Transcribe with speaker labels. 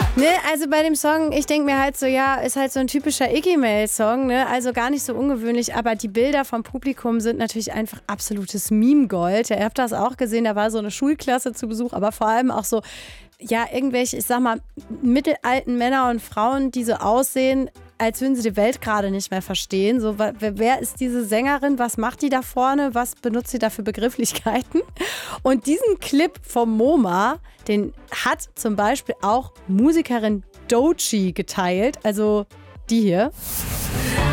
Speaker 1: Ne, also bei dem Song, ich denke mir halt so, ja, ist halt so ein typischer Iggy-Mail-Song, ne? Also gar nicht so ungewöhnlich, aber die Bilder vom Publikum sind natürlich einfach absolutes Meme-Gold. Ja, ihr habt das auch gesehen, da war so eine Schulklasse zu Besuch, aber vor allem auch so, ja, irgendwelche, ich sag mal, mittelalten Männer und Frauen, die so aussehen, als würden sie die Welt gerade nicht mehr verstehen. So, wer ist diese Sängerin? Was macht die da vorne? Was benutzt sie da für Begrifflichkeiten? Und diesen Clip vom MoMA, den hat zum Beispiel auch Musikerin Doechii geteilt. Also die hier.